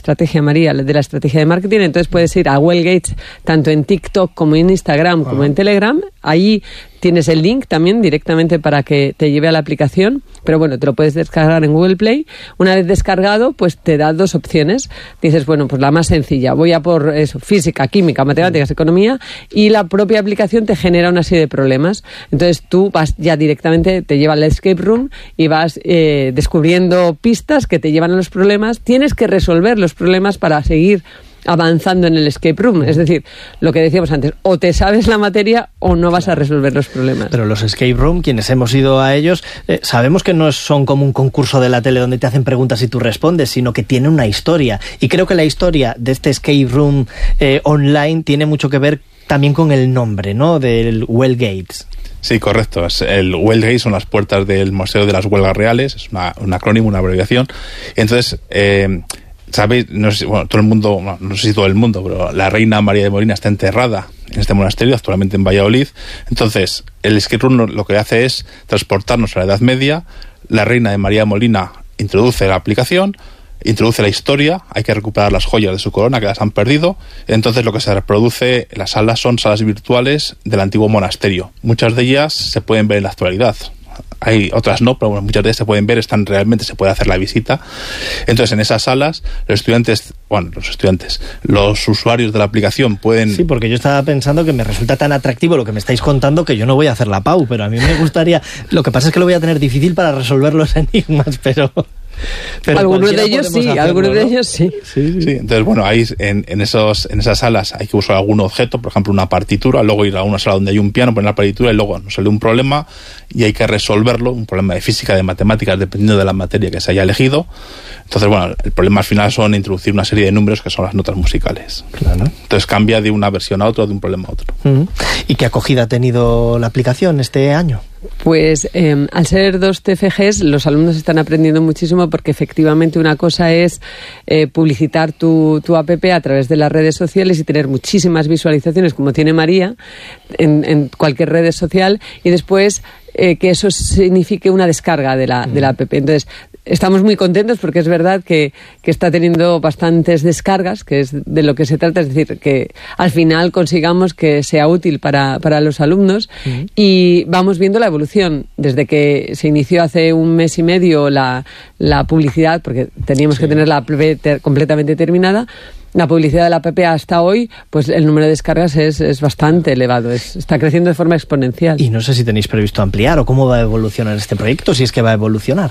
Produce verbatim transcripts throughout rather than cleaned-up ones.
estrategia, María, de la estrategia de marketing. Entonces puedes ir a Well Gates tanto en TikTok como en Instagram como en Telegram. Ahí tienes el link también directamente para que te lleve a la aplicación, pero bueno, te lo puedes descargar en Google Play. Una vez descargado, pues te da dos opciones. Dices, bueno, pues la más sencilla, voy a por eso, física, química, matemáticas, economía, y la propia aplicación te genera una serie de problemas. Entonces tú vas ya directamente, te lleva al escape room y vas eh, descubriendo pistas que te llevan a los problemas. Tienes que resolver los problemas para seguir avanzando en el escape room. Es decir, lo que decíamos antes, o te sabes la materia o no vas a resolver los problemas. Pero los escape room, quienes hemos ido a ellos, eh, sabemos que no son como un concurso de la tele donde te hacen preguntas y tú respondes, sino que tiene una historia. Y creo que la historia de este escape room eh, online tiene mucho que ver también con el nombre, ¿no?, del Well Gates. Sí, correcto. El Well Gates son las puertas del Museo de las Huelgas Reales, es una, un acrónimo, una abreviación. Entonces, eh, ¿sabéis? No sé, bueno, todo el mundo, no, no sé si todo el mundo, pero la reina María de Molina está enterrada en este monasterio, actualmente en Valladolid. Entonces, el escape room lo que hace es transportarnos a la Edad Media. La reina de María de Molina introduce la aplicación, introduce la historia, hay que recuperar las joyas de su corona que las han perdido. Entonces lo que se reproduce en las salas son salas virtuales del antiguo monasterio. Muchas de ellas se pueden ver en la actualidad. Hay otras no, pero bueno, muchas de ellas se pueden ver, están realmente, se puede hacer la visita. Entonces, en esas salas, los estudiantes, bueno, los estudiantes, los usuarios de la aplicación pueden... Sí, porque yo estaba pensando que me resulta tan atractivo lo que me estáis contando que yo no voy a hacer la P A U, pero a mí me gustaría... Lo que pasa es que lo voy a tener difícil para resolver los enigmas, pero... Pero algunos de ellos sí, hacerlo, algunos ¿no? de ellos sí. Sí, sí. sí. Entonces, bueno, ahí en, en, esos, en esas salas hay que usar algún objeto, por ejemplo, una partitura, luego ir a una sala donde hay un piano, poner la partitura y luego nos sale un problema y hay que resolverlo, un problema de física, de matemáticas, dependiendo de la materia que se haya elegido. Entonces, bueno, el problema al final son introducir una serie de números que son las notas musicales. Claro. Entonces cambia de una versión a otra, de un problema a otro. Uh-huh. ¿Y qué acogida ha tenido la aplicación este año? Pues eh, al ser dos T F Gs, los alumnos están aprendiendo muchísimo porque efectivamente una cosa es eh, publicitar tu, tu app a través de las redes sociales y tener muchísimas visualizaciones como tiene María en, en cualquier red social, y después eh, que eso signifique una descarga de la, de la app. Entonces, estamos muy contentos porque es verdad que, que está teniendo bastantes descargas, que es de lo que se trata, es decir, que al final consigamos que sea útil para, para los alumnos. Uh-huh. Y vamos viendo la evolución desde que se inició hace un mes y medio la, la publicidad, porque teníamos sí. que tener la app ter- completamente terminada. La publicidad de la app hasta hoy, pues el número de descargas es, es bastante elevado, es, está creciendo de forma exponencial. Y no sé si tenéis previsto ampliar o cómo va a evolucionar este proyecto, si es que va a evolucionar.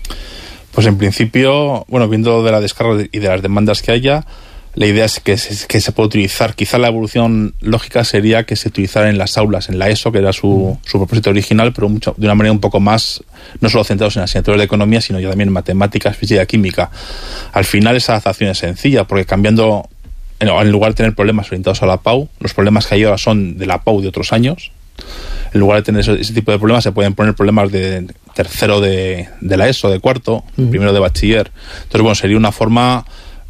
Pues en principio, bueno, viendo de la descarga y de las demandas que haya, la idea es que se, que se puede utilizar. Quizá la evolución lógica sería que se utilizara en las aulas, en la ESO, que era su, su propósito original, pero mucho, de una manera un poco más, no solo centrados en asignaturas de economía, sino ya también en matemáticas, física y química. Al final esa adaptación es sencilla, porque cambiando, en, en lugar de tener problemas orientados a la P A U, los problemas que hay ahora son de la P A U de otros años. En lugar de tener ese, ese tipo de problemas, se pueden poner problemas de tercero de, de la ESO, de cuarto, uh-huh. primero de bachiller. Entonces, bueno, sería una forma,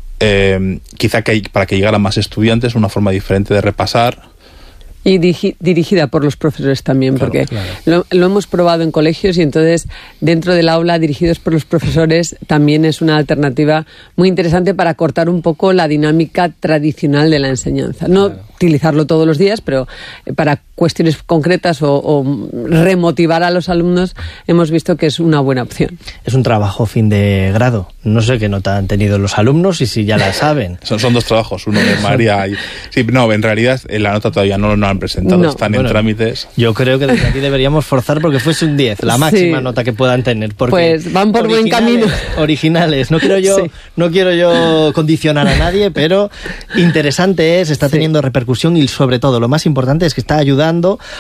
eh, quizá que hay, para que llegaran más estudiantes, una forma diferente de repasar. Y digi- dirigida por los profesores también, claro, porque claro. Lo, lo hemos probado en colegios y entonces dentro del aula, dirigidos por los profesores, también es una alternativa muy interesante para cortar un poco la dinámica tradicional de la enseñanza. No claro. utilizarlo todos los días, pero para cuestiones concretas o, o remotivar a los alumnos hemos visto que es una buena opción. Es un trabajo fin de grado. No sé qué nota han tenido los alumnos y si ya la saben. son, son dos trabajos, uno de María y... Sí, no, en realidad la nota todavía no la han presentado, no. están bueno, en trámites. Yo creo que desde aquí deberíamos forzar porque fuese un diez, la máxima sí. nota que puedan tener. Porque pues van por buen camino. Originales. No quiero yo, sí. no quiero yo condicionar a nadie, pero interesante es, está sí. teniendo repercusión y sobre todo lo más importante es que está ayudando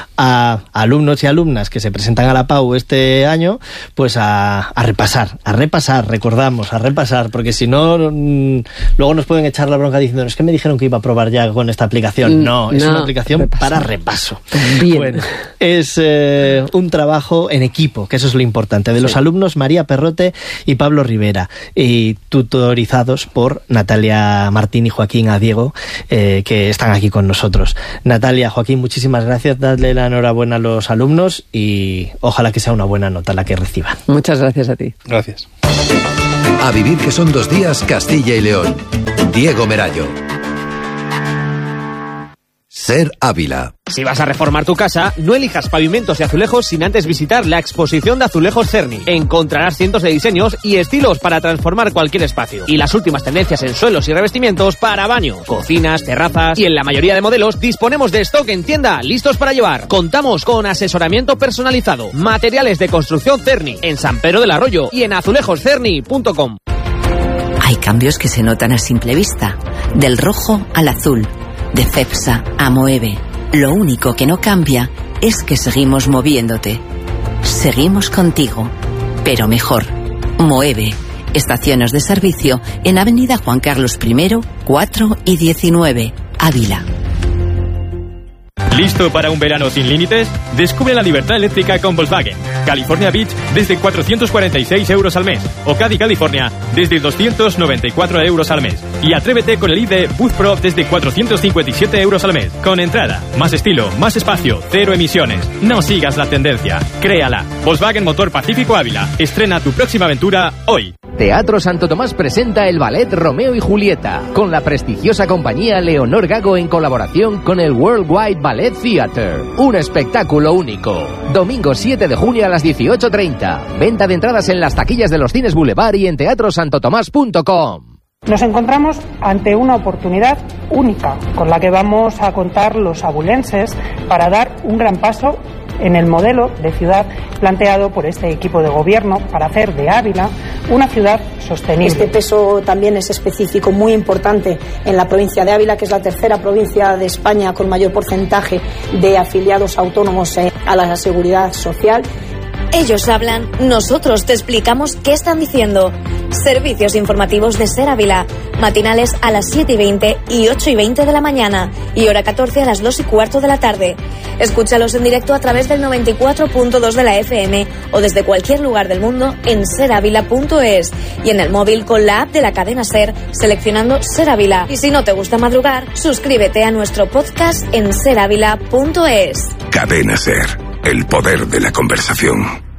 a alumnos y alumnas que se presentan a la P A U este año, pues a, a repasar, a repasar, recordamos, a repasar, porque si no, mmm, luego nos pueden echar la bronca diciendo, es que me dijeron que iba a probar ya con esta aplicación. No, es no, una aplicación repasar. Para repaso. Bien. Bueno, es eh, un trabajo en equipo, que eso es lo importante, de los sí. alumnos María Perrote y Pablo Rivera, y tutorizados por Natalia Martín y Joaquín Adiego, eh, que están aquí con nosotros. Natalia, Joaquín, muchísimas gracias. Dadle la enhorabuena a los alumnos y ojalá que sea una buena nota la que reciban. Muchas gracias a ti. Gracias. A vivir que son dos días, Castilla y León. Diego Merallo. Ser Ávila. Si vas a reformar tu casa, no elijas pavimentos y azulejos sin antes visitar la exposición de azulejos Cerny. Encontrarás cientos de diseños y estilos para transformar cualquier espacio. Y las últimas tendencias en suelos y revestimientos para baños, cocinas, terrazas. Y en la mayoría de modelos disponemos de stock en tienda, listos para llevar. Contamos con asesoramiento personalizado. Materiales de construcción Cerny, en San Pedro del Arroyo y en azulejos cerny punto com. Hay cambios que se notan a simple vista. Del rojo al azul. De Cepsa a Moeve. Lo único que no cambia es que seguimos moviéndote. Seguimos contigo, pero mejor. Moeve. Estaciones de servicio en Avenida Juan Carlos primero, cuatro y diecinueve, Ávila. ¿Listo para un verano sin límites? Descubre la libertad eléctrica con Volkswagen. California Beach desde cuatrocientos cuarenta y seis euros al mes. O Caddy California desde doscientos noventa y cuatro euros al mes. Y atrévete con el I D Boost Pro desde cuatrocientos cincuenta y siete euros al mes. Con entrada, más estilo, más espacio, cero emisiones. No sigas la tendencia, créala. Volkswagen Motor Pacífico Ávila. Estrena tu próxima aventura hoy. Teatro Santo Tomás presenta el ballet Romeo y Julieta, con la prestigiosa compañía Leonor Gago en colaboración con el Worldwide Ballet Theatre. Un espectáculo único. Domingo siete de junio a las dieciocho treinta. Venta de entradas en las taquillas de los Cines Boulevard y en teatro santo tomás punto com. Nos encontramos ante una oportunidad única con la que vamos a contar los abulenses para dar un gran paso en el modelo de ciudad planteado por este equipo de gobierno para hacer de Ávila una ciudad sostenible. Este peso también es específico, muy importante en la provincia de Ávila, que es la tercera provincia de España con mayor porcentaje de afiliados autónomos a la seguridad social. Ellos hablan, nosotros te explicamos qué están diciendo. Servicios informativos de Ser Ávila, matinales a las siete y veinte y ocho y veinte de la mañana y hora catorce a las dos y cuarto de la tarde. Escúchalos en directo a través del noventa y cuatro punto dos de la F M o desde cualquier lugar del mundo en ser ávila punto es y en el móvil con la app de la cadena Ser seleccionando Ser Ávila. Y si no te gusta madrugar, suscríbete a nuestro podcast en ser ávila punto es. Cadena Ser, el poder de la conversación.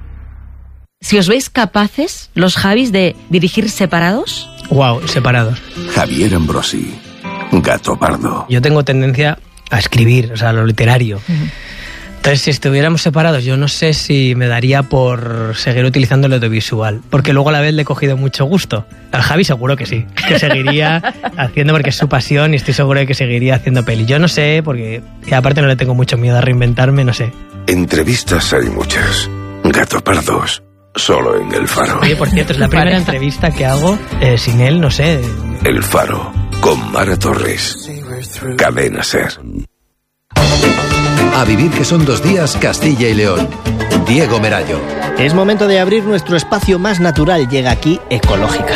Si os veis capaces, los Javis, de dirigir separados. Wow, separados. Javier Ambrosi, Gato Pardo. Yo tengo tendencia a escribir, o sea, lo literario. Uh-huh. Entonces, si estuviéramos separados, yo no sé si me daría por seguir utilizando el audiovisual, porque luego a la vez le he cogido mucho gusto. Al Javi seguro que sí, que seguiría haciendo porque es su pasión y estoy seguro de que seguiría haciendo peli. Yo no sé, porque y aparte no le tengo mucho miedo a reinventarme, no sé. Entrevistas hay muchas. Gato Pardos. Solo en El Faro. Oye, por cierto, es la primera entrevista que hago eh, sin él, no sé. El Faro, con Mara Torres. Cadena Ser. A vivir que son dos días, Castilla y León. Diego Merallo. Es momento de abrir nuestro espacio más natural. Llega aquí Ecológica.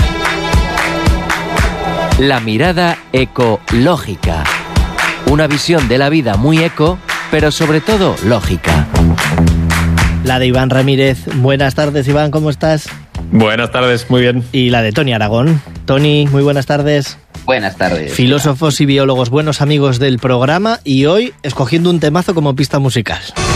La mirada ecológica. Una visión de la vida muy eco, pero sobre todo lógica. La de Iván Ramírez. Buenas tardes, Iván, ¿cómo estás? Buenas tardes, muy bien. Y la de Tony Aragón. Tony, muy buenas tardes. Buenas tardes. Filósofos y biólogos, buenos amigos del programa, y hoy escogiendo un temazo como pista musical.